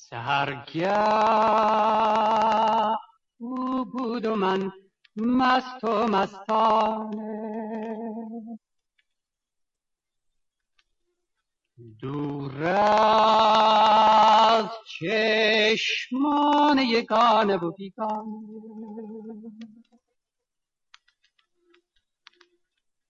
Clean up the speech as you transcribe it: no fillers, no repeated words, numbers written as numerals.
سحرگه او بود و من مست و مستانه، دور از چشمان یگانه و بیگانه.